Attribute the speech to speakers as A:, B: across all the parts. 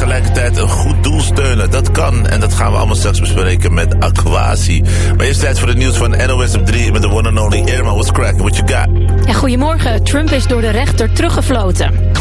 A: tegelijkertijd een goed doel steunen? Dat kan en dat gaan we allemaal straks bespreken met Aquasi. Maar eerst tijd voor het nieuws van NOS op 3 met de one and only Irma. What's cracking? What you got?
B: Ja, goedemorgen. Trump is door de rechter teruggefloten.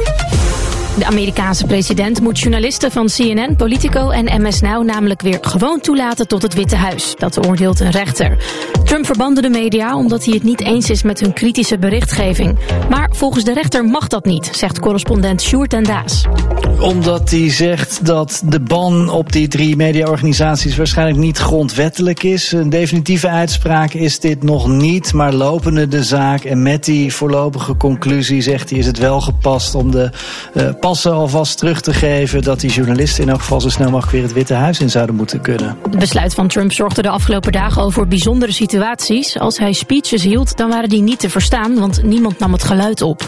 B: De Amerikaanse president moet journalisten van CNN, Politico en MS Now namelijk weer gewoon toelaten tot het Witte Huis. Dat oordeelt een rechter. Trump verbande de media omdat hij het niet eens is met hun kritische berichtgeving. Maar volgens de rechter mag dat niet, zegt correspondent Sjoerd en Daas.
C: Omdat hij zegt dat de ban op die 3 mediaorganisaties waarschijnlijk niet grondwettelijk is. Een definitieve uitspraak is dit nog niet, maar lopende de zaak. En met die voorlopige conclusie, zegt hij, is het wel gepast om de passen alvast terug te geven dat die journalisten in elk geval zo snel mogelijk weer het Witte Huis in zouden moeten kunnen.
B: Het besluit van Trump zorgde de afgelopen dagen al voor bijzondere situaties. Als hij speeches hield, dan waren die niet te verstaan, want niemand nam het geluid op.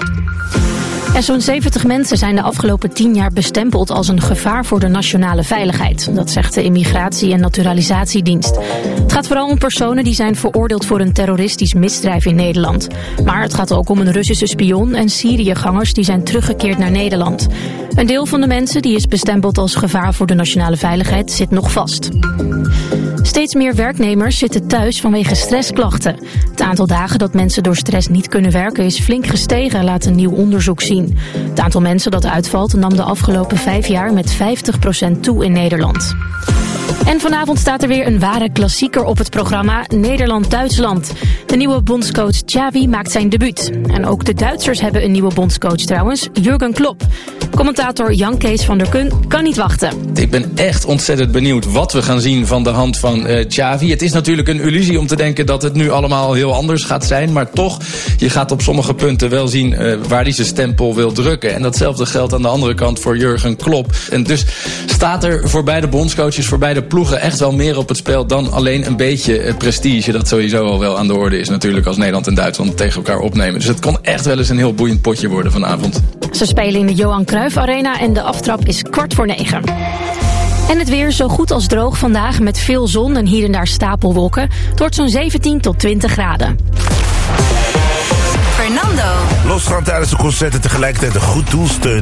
B: En zo'n 70 mensen zijn de afgelopen 10 jaar bestempeld als een gevaar voor de nationale veiligheid. Dat zegt de Immigratie- en Naturalisatiedienst. Het gaat vooral om personen die zijn veroordeeld voor een terroristisch misdrijf in Nederland. Maar het gaat ook om een Russische spion en Syriëgangers die zijn teruggekeerd naar Nederland. Een deel van de mensen die is bestempeld als gevaar voor de nationale veiligheid zit nog vast. Steeds meer werknemers zitten thuis vanwege stressklachten. Het aantal dagen dat mensen door stress niet kunnen werken is flink gestegen, laat een nieuw onderzoek zien. Het aantal mensen dat uitvalt nam de afgelopen 5 jaar met 50% toe in Nederland. En vanavond staat er weer een ware klassieker op het programma, Nederland-Duitsland. De nieuwe bondscoach Xavi maakt zijn debuut. En ook de Duitsers hebben een nieuwe bondscoach trouwens, Jurgen Klopp. Commentator Jan Kees van der Kun kan niet wachten.
D: Ik ben echt ontzettend benieuwd wat we gaan zien van de hand van Xavi. Het is natuurlijk een illusie om te denken dat het nu allemaal heel anders gaat zijn. Maar toch, je gaat op sommige punten wel zien waar hij zijn stempel wil drukken. En datzelfde geldt aan de andere kant voor Jurgen Klopp. En dus staat er voor beide bondscoaches, voor beide ploegen echt wel meer op het spel dan alleen een beetje prestige. Dat sowieso al wel aan de orde is natuurlijk als Nederland en Duitsland tegen elkaar opnemen. Dus het kan echt wel eens een heel boeiend potje worden vanavond.
B: Ze spelen in de Johan Cruijff Arena en de aftrap is 8:15. En het weer zo goed als droog vandaag met veel zon en hier en daar stapelwolken. Het wordt zo'n 17 tot 20 graden.
E: Fernando.
A: Losgaan tijdens de concerten tegelijkertijd een goed doel steunen.